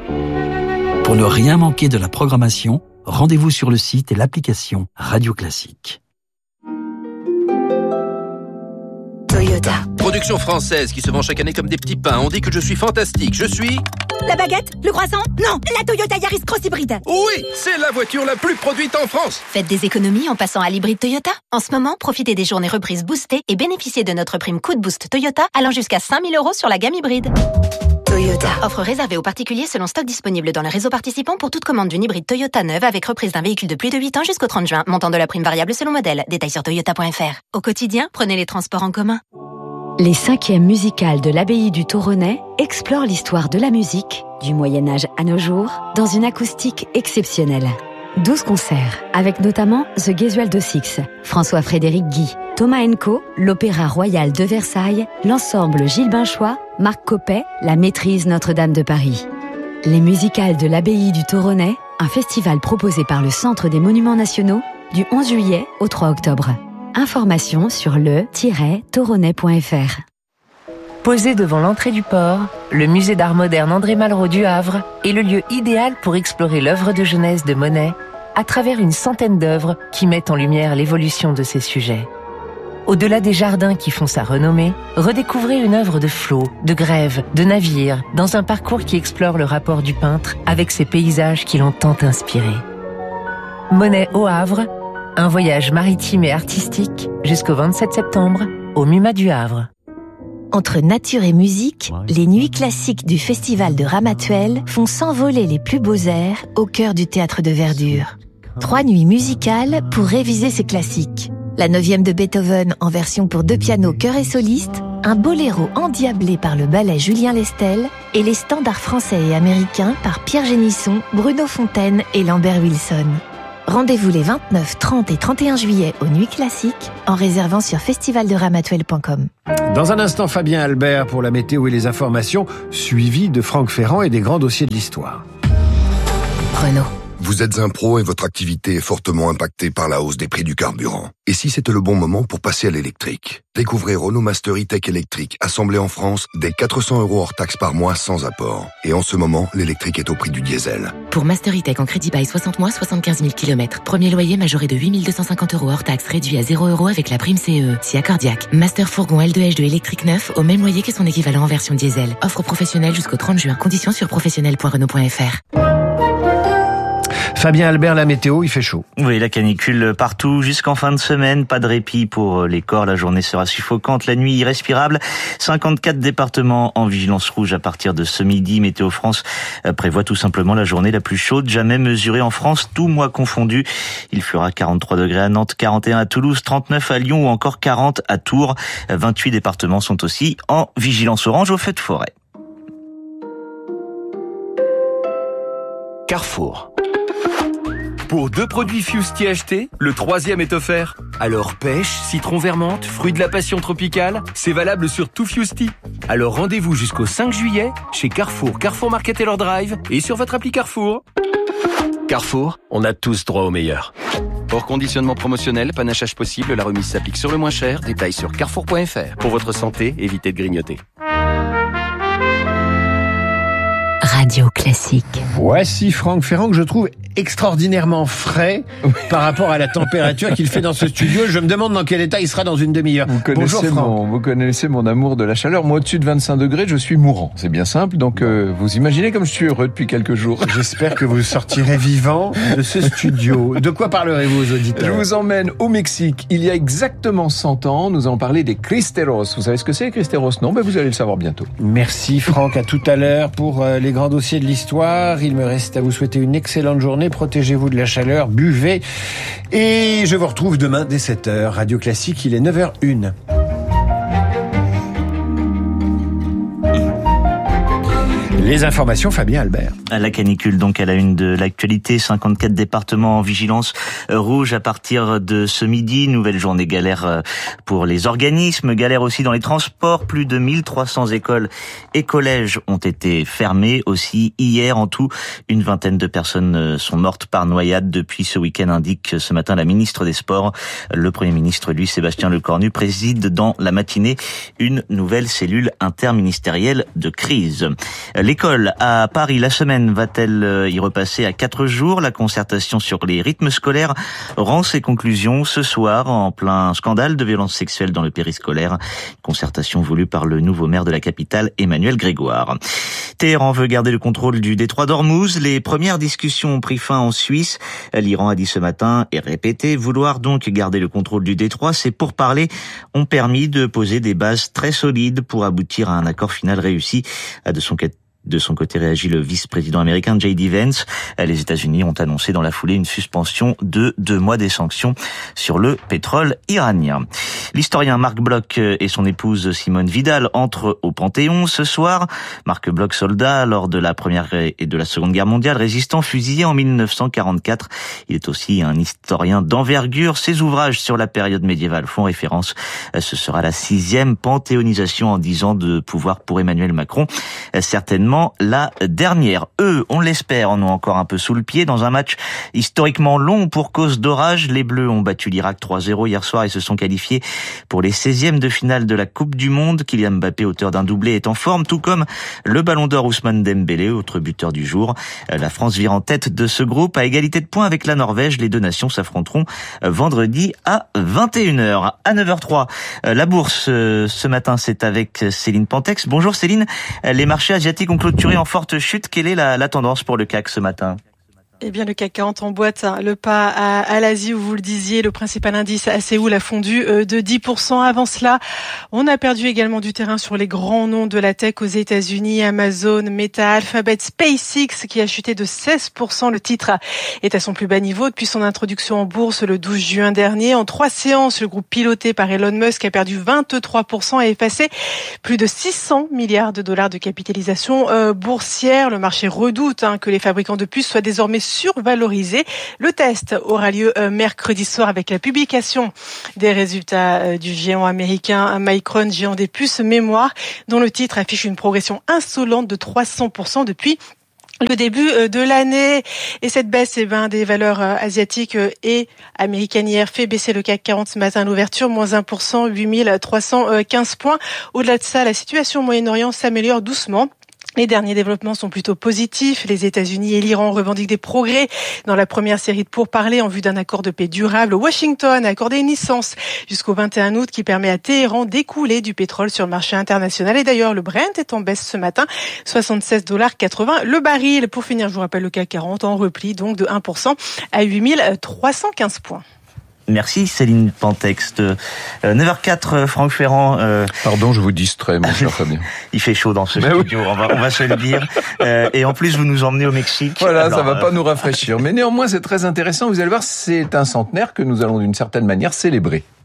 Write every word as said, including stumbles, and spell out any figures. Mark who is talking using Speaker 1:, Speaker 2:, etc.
Speaker 1: Pour ne rien manquer de la programmation, rendez-vous sur le site et l'application Radio Classique.
Speaker 2: Toyota.
Speaker 3: Production française qui se vend chaque année comme des petits pains. On dit que je suis fantastique. Je suis...
Speaker 2: La baguette? Le croissant? Non, la Toyota Yaris Cross Hybride.
Speaker 3: Oui, c'est la voiture la plus produite en France.
Speaker 2: Faites des économies en passant à l'hybride Toyota. En ce moment, profitez des journées reprises boostées et bénéficiez de notre prime coup de boost Toyota allant jusqu'à cinq mille euros sur la gamme hybride. Toyota. Offre réservée aux particuliers selon stock disponible dans le réseau participant pour toute commande d'une hybride Toyota neuve avec reprise d'un véhicule de plus de huit ans jusqu'au trente juin. Montant de la prime variable selon modèle. Détails sur toyota point f r. Au quotidien, prenez les transports en commun.
Speaker 4: Les cinquièmes musicales de l'abbaye du Toronnais explorent l'histoire de la musique, du Moyen-Âge à nos jours, dans une acoustique exceptionnelle. douze concerts, avec notamment The Gesualdo Six, François-Frédéric Guy, Thomas Enco, l'Opéra Royal de Versailles, l'ensemble Gilles Binchois, Marc Coppet, la Maîtrise Notre-Dame de Paris. Les musicales de l'abbaye du Toronnais, un festival proposé par le Centre des Monuments Nationaux, du onze juillet au trois octobre. Informations sur le tiret toronnais point f r.
Speaker 5: Posé devant l'entrée du port, le musée d'art moderne André Malraux du Havre est le lieu idéal pour explorer l'œuvre de jeunesse de Monet à travers une centaine d'œuvres qui mettent en lumière l'évolution de ses sujets. Au-delà des jardins qui font sa renommée, redécouvrez une œuvre de flot, de grève, de navire, dans un parcours qui explore le rapport du peintre avec ses paysages qui l'ont tant inspiré. Monet au Havre, un voyage maritime et artistique jusqu'au vingt-sept septembre au MUMA du Havre.
Speaker 6: Entre nature et musique, les nuits classiques du Festival de Ramatuelle font s'envoler les plus beaux airs au cœur du théâtre de verdure. Trois nuits musicales pour réviser ces classiques. La neuvième de Beethoven en version pour deux pianos, chœur et soliste, un boléro endiablé par le ballet Julien Lestel et les standards français et américains par Pierre Génisson, Bruno Fontaine et Lambert Wilson. Rendez-vous les vingt-neuf, trente et trente et un juillet aux Nuits Classiques en réservant sur festival de ramatuelle point com.
Speaker 7: Dans un instant, Fabien Albert pour la météo et les informations, suivi de Franck Ferrand et des grands dossiers de l'histoire.
Speaker 6: Renault.
Speaker 8: Vous êtes un pro et votre activité est fortement impactée par la hausse des prix du carburant. Et si c'était le bon moment pour passer à l'électrique? Découvrez Renault Master E-Tech électrique, assemblé en France, dès quatre cents euros hors taxe par mois sans apport. Et en ce moment, l'électrique est au prix du diesel.
Speaker 9: Pour Master E-Tech en crédit bail soixante mois, soixante-quinze mille kilomètres. Premier loyer majoré de huit mille deux cent cinquante euros hors taxe, réduit à zéro euros avec la prime C E E. Si accordiaque. Master Fourgon L deux H deux électrique neuf au même loyer que son équivalent en version diesel. Offre professionnelle jusqu'au trente juin. Conditions sur professionnel point renault point f r.
Speaker 7: Fabien Albert, la météo, il fait chaud.
Speaker 10: Oui, la canicule partout jusqu'en fin de semaine. Pas de répit pour les corps. La journée sera suffocante, la nuit irrespirable. cinquante-quatre départements en vigilance rouge à partir de ce midi. Météo France prévoit tout simplement la journée la plus chaude jamais mesurée en France, tout mois confondu. Il fera quarante-trois degrés à Nantes, quarante et un à Toulouse, trente-neuf à Lyon ou encore quarante à Tours. vingt-huit départements sont aussi en vigilance orange au feu de forêt.
Speaker 11: Carrefour. Pour deux produits Fusti achetés, le troisième est offert. Alors pêche, citron vermente, fruits de la passion tropicale, c'est valable sur tout Fusti. Alors rendez-vous jusqu'au cinq juillet chez Carrefour, Carrefour Market Taylor Drive et sur votre appli Carrefour. Carrefour, on a tous droit au meilleur.
Speaker 3: Hors conditionnement promotionnel, panachage possible, la remise s'applique sur le moins cher. Détails sur carrefour point f r.
Speaker 11: Pour votre santé, évitez de grignoter.
Speaker 4: Radio Classique.
Speaker 7: Voici Franck Ferrand que je trouve extraordinairement frais par rapport à la température qu'il fait dans ce studio. Je me demande dans quel état il sera dans une demi-heure.
Speaker 12: Vous connaissez,
Speaker 7: Bonjour,
Speaker 12: mon, vous connaissez mon amour de la chaleur. Moi, au-dessus de vingt-cinq degrés, je suis mourant. C'est bien simple. Donc, euh, vous imaginez comme je suis heureux depuis quelques jours.
Speaker 7: J'espère que vous sortirez vivant de ce studio. De quoi parlerez-vous aux auditeurs?
Speaker 12: Je vous emmène au Mexique. Il y a exactement cent ans, nous allons parler des Cristeros. Vous savez ce que c'est, les Cristeros? Non, ben vous allez le savoir bientôt.
Speaker 7: Merci Franck. À tout à l'heure pour euh, les grands dossiers de l'histoire. Il me reste à vous souhaiter une excellente journée. Protégez-vous de la chaleur, buvez. Et je vous retrouve demain dès sept heures. Radio Classique, il est neuf heures une. Les informations, Fabien Albert.
Speaker 10: La canicule, donc, à la une de l'actualité. cinquante-quatre départements en vigilance rouge à partir de ce midi. Nouvelle journée galère pour les organismes. Galère aussi dans les transports. Plus de mille trois cents écoles et collèges ont été fermés aussi hier. En tout, une vingtaine de personnes sont mortes par noyade depuis ce week-end, indique ce matin la ministre des Sports. Le Premier ministre, lui, Sébastien Lecornu, préside dans la matinée une nouvelle cellule interministérielle de crise. Les L'école à Paris, la semaine va-t-elle y repasser à quatre jours? La concertation sur les rythmes scolaires rend ses conclusions ce soir en plein scandale de violences sexuelles dans le périscolaire. Concertation voulue par le nouveau maire de la capitale, Emmanuel Grégoire. Téhéran veut garder le contrôle du détroit d'Ormuz. Les premières discussions ont pris fin en Suisse. L'Iran a dit ce matin et répété vouloir donc garder le contrôle du détroit. Ces pourparlers ont permis de poser des bases très solides pour aboutir à un accord final réussi. De son De son côté, réagit le vice-président américain J D Vance. Les États-Unis ont annoncé dans la foulée une suspension de deux mois des sanctions sur le pétrole iranien. L'historien Marc Bloch et son épouse Simone Vidal entrent au Panthéon ce soir. Marc Bloch, soldat lors de la Première et de la Seconde Guerre mondiale, résistant fusillé en mille neuf cent quarante-quatre. Il est aussi un historien d'envergure. Ses ouvrages sur la période médiévale font référence. Ce sera la sixième panthéonisation en dix ans de pouvoir pour Emmanuel Macron. Certainement la dernière. Eux, on l'espère, en ont encore un peu sous le pied. Dans un match historiquement long pour cause d'orage, les Bleus ont battu l'Irak trois zéro hier soir et se sont qualifiés pour les seizièmes de finale de la Coupe du Monde. Kylian Mbappé, auteur d'un doublé, est en forme, tout comme le Ballon d'Or Ousmane Dembélé, autre buteur du jour. La France vire en tête de ce groupe à égalité de points avec la Norvège. Les deux nations s'affronteront vendredi à vingt et une heures. À neuf heures zéro trois, la bourse ce matin, c'est avec Céline Pantex. Bonjour Céline. Les marchés asiatiques ont clôturé en forte chute. Quelle est la, la tendance pour le C A C ce matin?
Speaker 13: Eh bien, le C A C quarante en boîte, hein. Le pas à, à l'Asie, où vous le disiez, le principal indice à Séoul a fondu euh, de dix pour cent. Avant cela, on a perdu également du terrain sur les grands noms de la tech aux États-Unis, Amazon, Meta, Alphabet, SpaceX, qui a chuté de seize pour cent. Le titre est à son plus bas niveau depuis son introduction en bourse le douze juin dernier. En trois séances, le groupe piloté par Elon Musk a perdu vingt-trois pour cent et effacé plus de six cents milliards de dollars de capitalisation euh, boursière. Le marché redoute hein, que les fabricants de puces soient désormais survalorisé. Le test aura lieu euh, mercredi soir avec la publication des résultats euh, du géant américain Micron, géant des puces mémoire, dont le titre affiche une progression insolente de trois cents pour cent depuis le début de l'année. Et cette baisse eh ben, des valeurs asiatiques et américaines hier fait baisser le C A C quarante ce matin à l'ouverture, moins un pour cent, huit mille trois cent quinze points. Au-delà de ça, la situation au Moyen-Orient s'améliore doucement. Les derniers développements sont plutôt positifs. Les États-Unis et l'Iran revendiquent des progrès dans la première série de pourparlers en vue d'un accord de paix durable. Washington a accordé une licence jusqu'au vingt et un août qui permet à Téhéran d'écouler du pétrole sur le marché international. Et d'ailleurs, le Brent est en baisse ce matin, soixante-seize dollars quatre-vingts le baril. Pour finir, je vous rappelle le C A C quarante en repli donc de un pour cent à huit mille trois cent quinze points.
Speaker 10: Merci Céline Pantex. Euh, neuf heures zéro quatre, Franck Ferrand. Euh...
Speaker 12: Pardon, je vous distrais, mon cher Fabien.
Speaker 10: Il fait chaud dans ce
Speaker 12: Mais
Speaker 10: studio,
Speaker 12: oui.
Speaker 10: on, va, on va se le dire. Euh, et en plus, vous nous emmenez au Mexique.
Speaker 12: Voilà,
Speaker 10: Alors,
Speaker 12: ça va
Speaker 10: euh...
Speaker 12: pas nous rafraîchir. Mais néanmoins, c'est très intéressant. Vous allez voir, c'est un centenaire que nous allons d'une certaine manière célébrer.